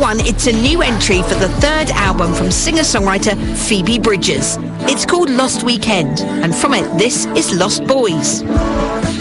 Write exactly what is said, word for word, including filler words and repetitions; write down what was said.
one, it's a new entry for the third album from singer-songwriter Phoebe Bridgers. It's called Lost Weekend, and from it, this is Lost Boys.